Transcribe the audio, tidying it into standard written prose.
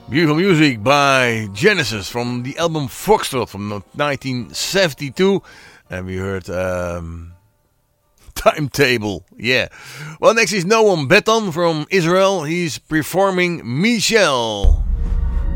Beautiful music by Genesis from the album Foxtrot from 1972. And we heard Timetable. Yeah. Well, next is Noam Beton from Israel. He's performing Michelle.